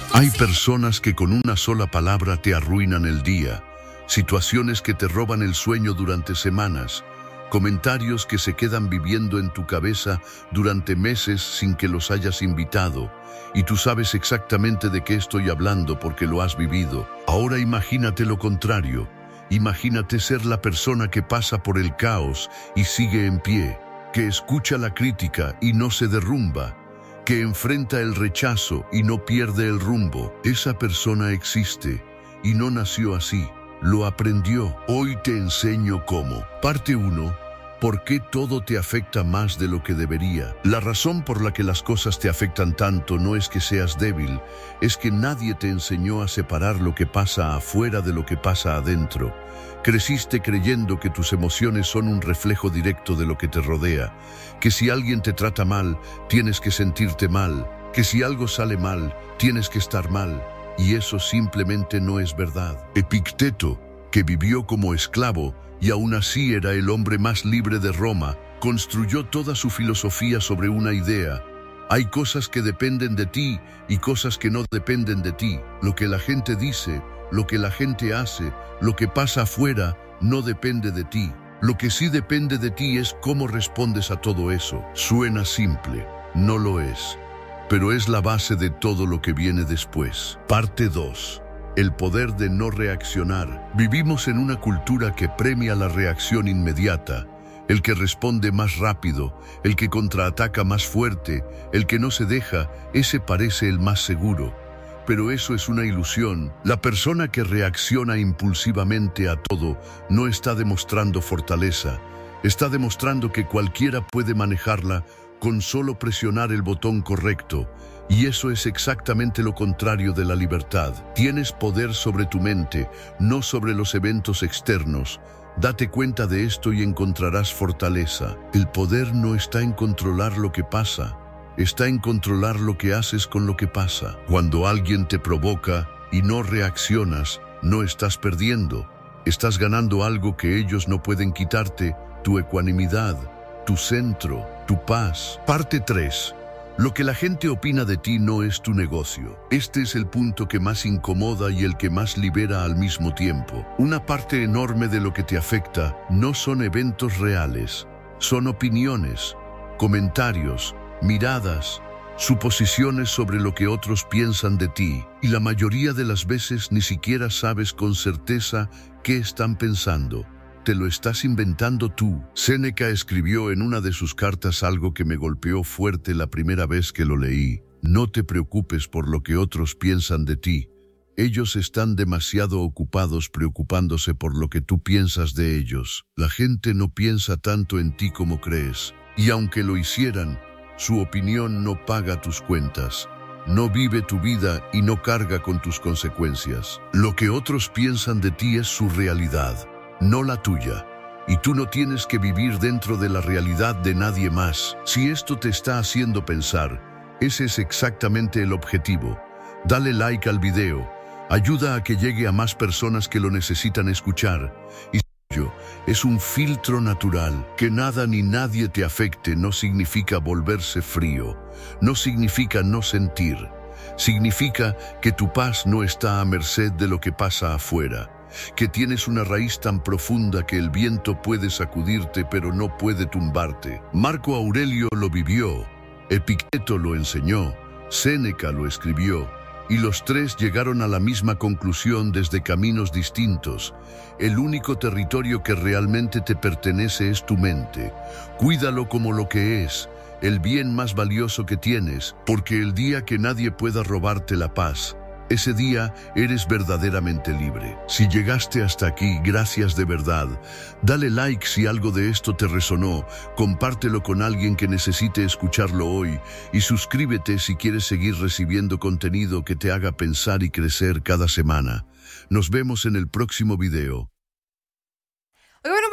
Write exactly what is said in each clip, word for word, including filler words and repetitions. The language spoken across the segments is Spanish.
Hay personas que con una sola palabra te arruinan el día, situaciones que te roban el sueño durante semanas, comentarios que se quedan viviendo en tu cabeza durante meses sin que los hayas invitado, y tú sabes exactamente de qué estoy hablando porque lo has vivido. Ahora imagínate lo contrario, imagínate ser la persona que pasa por el caos y sigue en pie, que escucha la crítica y no se derrumba, que enfrenta el rechazo y no pierde el rumbo. Esa persona existe y no nació así, lo aprendió. Hoy te enseño cómo. Parte uno. ¿Por qué todo te afecta más de lo que debería? La razón por la que las cosas te afectan tanto no es que seas débil, es que nadie te enseñó a separar lo que pasa afuera de lo que pasa adentro. Creciste creyendo que tus emociones son un reflejo directo de lo que te rodea, que si alguien te trata mal, tienes que sentirte mal, que si algo sale mal, tienes que estar mal, y eso simplemente no es verdad. Epicteto, que vivió como esclavo y aún así era el hombre más libre de Roma, construyó toda su filosofía sobre una idea. Hay cosas que dependen de ti y cosas que no dependen de ti. Lo que la gente dice, lo que la gente hace, lo que pasa afuera, no depende de ti. Lo que sí depende de ti es cómo respondes a todo eso. Suena simple, no lo es, pero es la base de todo lo que viene después. Parte dos. El poder de no reaccionar. Vivimos en una cultura que premia la reacción inmediata, el que responde más rápido, el que contraataca más fuerte, el que no se deja, ese parece el más seguro. Pero eso es una ilusión. La persona que reacciona impulsivamente a todo no está demostrando fortaleza, está demostrando que cualquiera puede manejarla con solo presionar el botón correcto. Y eso es exactamente lo contrario de la libertad. Tienes poder sobre tu mente, no sobre los eventos externos. Date cuenta de esto y encontrarás fortaleza. El poder no está en controlar lo que pasa, está en controlar lo que haces con lo que pasa. Cuando alguien te provoca y no reaccionas, no estás perdiendo. Estás ganando algo que ellos no pueden quitarte: tu ecuanimidad, tu centro, tu paz. Parte tres. Lo que la gente opina de ti no es tu negocio. Este es el punto que más incomoda y el que más libera al mismo tiempo. Una parte enorme de lo que te afecta no son eventos reales, son opiniones, comentarios, miradas, suposiciones sobre lo que otros piensan de ti, y la mayoría de las veces ni siquiera sabes con certeza qué están pensando. Te lo estás inventando tú. Séneca escribió en una de sus cartas algo que me golpeó fuerte la primera vez que lo leí. No te preocupes por lo que otros piensan de ti. Ellos están demasiado ocupados preocupándose por lo que tú piensas de ellos. La gente no piensa tanto en ti como crees. Y aunque lo hicieran, su opinión no paga tus cuentas. No vive tu vida y no carga con tus consecuencias. Lo que otros piensan de ti es su realidad, no la tuya, y tú no tienes que vivir dentro de la realidad de nadie más. Si esto te está haciendo pensar, ese es exactamente el objetivo. Dale like al video, ayuda a que llegue a más personas que lo necesitan escuchar. Y es un filtro natural. Que nada ni nadie te afecte no significa volverse frío, no significa no sentir, significa que tu paz no está a merced de lo que pasa afuera, que tienes una raíz tan profunda que el viento puede sacudirte pero no puede tumbarte. Marco Aurelio lo vivió, Epicteto lo enseñó, Séneca lo escribió, y los tres llegaron a la misma conclusión desde caminos distintos. El único territorio que realmente te pertenece es tu mente. Cuídalo como lo que es, el bien más valioso que tienes, porque el día que nadie pueda robarte la paz, ese día eres verdaderamente libre. Si llegaste hasta aquí, gracias de verdad. Dale like si algo de esto te resonó, compártelo con alguien que necesite escucharlo hoy, y suscríbete si quieres seguir recibiendo contenido que te haga pensar y crecer cada semana. Nos vemos en el próximo video. Bueno, pues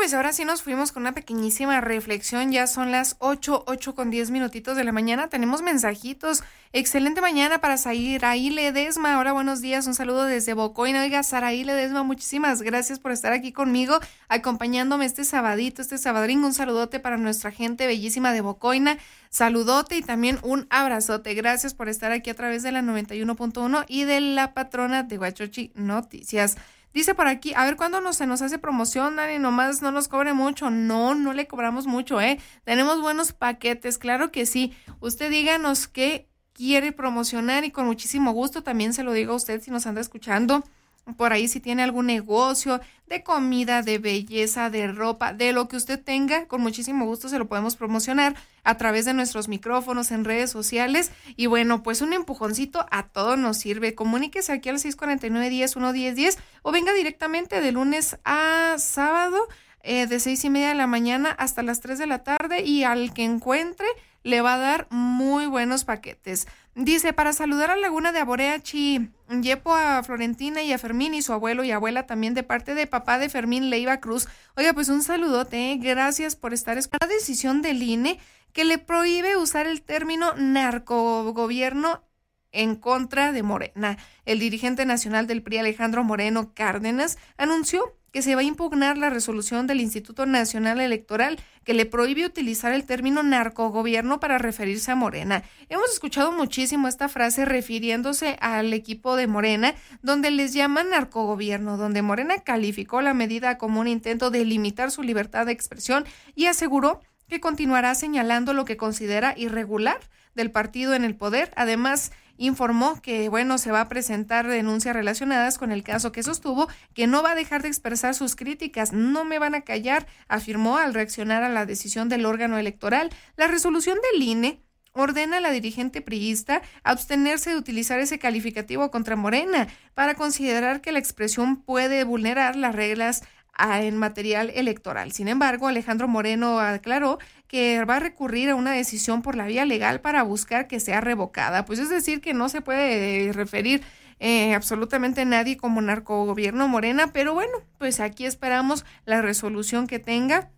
pues ahora sí nos fuimos con una pequeñísima reflexión. Ya son las ocho, ocho con diez minutitos de la mañana. Tenemos mensajitos. Excelente mañana para Saraí Ledesma. Hola, buenos días. Un saludo desde Bocoina. Oiga, Saraí Ledesma, muchísimas gracias por estar aquí conmigo, acompañándome este sabadito, este sabadrín. Un saludote para nuestra gente bellísima de Bocoina. Saludote y también un abrazote. Gracias por estar aquí a través de la noventa y uno punto uno y de la patrona de Huachochi Noticias. Dice por aquí, a ver cuándo no se nos hace promoción, Dani, nomás no nos cobre mucho. No, no le cobramos mucho, ¿eh? Tenemos buenos paquetes, claro que sí. Usted díganos qué quiere promocionar y con muchísimo gusto también se lo digo a usted si nos anda escuchando. Por ahí si tiene algún negocio de comida, de belleza, de ropa, de lo que usted tenga, con muchísimo gusto se lo podemos promocionar a través de nuestros micrófonos en redes sociales. Y bueno, pues un empujoncito a todo nos sirve. Comuníquese aquí al seis cuatro nueve, diez, uno diez diez o venga directamente de lunes a sábado eh, de seis y media de la mañana hasta las tres de la tarde y al que encuentre le va a dar muy buenos paquetes. Dice, para saludar a Laguna de Aboreachi, yepo a Florentina y a Fermín y su abuelo y abuela también de parte de papá de Fermín Leiva Cruz. Oiga, pues un saludote, ¿eh? Gracias por estar. Es una decisión del I N E que le prohíbe usar el término narcogobierno en contra de Morena. El dirigente nacional del P R I, Alejandro Moreno Cárdenas, anunció que se va a impugnar la resolución del Instituto Nacional Electoral que le prohíbe utilizar el término narcogobierno para referirse a Morena. Hemos escuchado muchísimo esta frase refiriéndose al equipo de Morena, donde les llaman narcogobierno, donde Morena calificó la medida como un intento de limitar su libertad de expresión y aseguró que continuará señalando lo que considera irregular del partido en el poder. Además, informó que, bueno, se va a presentar denuncias relacionadas con el caso que sostuvo, que no va a dejar de expresar sus críticas. No me van a callar, afirmó al reaccionar a la decisión del órgano electoral. La resolución del I N E ordena a la dirigente priista abstenerse de utilizar ese calificativo contra Morena para considerar que la expresión puede vulnerar las reglas en material electoral. Sin embargo, Alejandro Moreno aclaró que va a recurrir a una decisión por la vía legal para buscar que sea revocada. Pues es decir, que no se puede referir eh, absolutamente nadie como narcogobierno Morena, pero bueno, pues aquí esperamos la resolución que tenga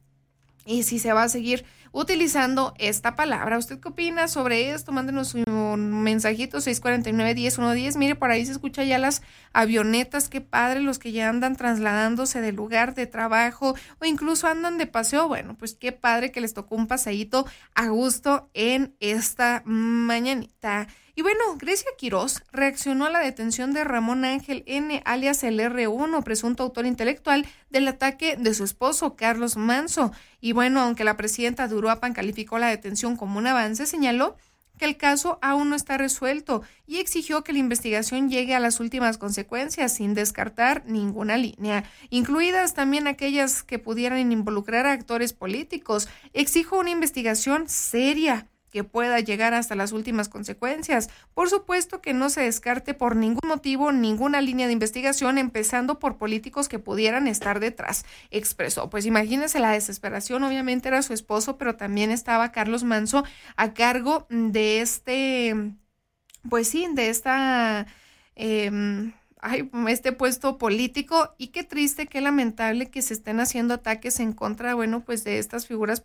y si se va a seguir utilizando esta palabra. ¿Usted qué opina sobre esto? Mándenos un mensajito, seis cuatro nueve, diez, uno diez. Mire, por ahí se escucha ya las avionetas, qué padre, los que ya andan trasladándose del lugar de trabajo o incluso andan de paseo. Bueno, pues qué padre que les tocó un paseíto a gusto en esta mañanita. Y bueno, Grecia Quirós reaccionó a la detención de Ramón Ángel N., alias el erre uno, presunto autor intelectual del ataque de su esposo, Carlos Manso. Y bueno, aunque la presidenta de Uruapan calificó la detención como un avance, señaló que el caso aún no está resuelto y exigió que la investigación llegue a las últimas consecuencias sin descartar ninguna línea, incluidas también aquellas que pudieran involucrar a actores políticos. Exijo una investigación seria que pueda llegar hasta las últimas consecuencias. Por supuesto que no se descarte por ningún motivo ninguna línea de investigación, empezando por políticos que pudieran estar detrás, expresó. Pues imagínese la desesperación, obviamente era su esposo, pero también estaba Carlos Manso a cargo de este, pues sí, de esta... Eh, Ay, este puesto político, y qué triste, qué lamentable que se estén haciendo ataques en contra, bueno, pues de estas figuras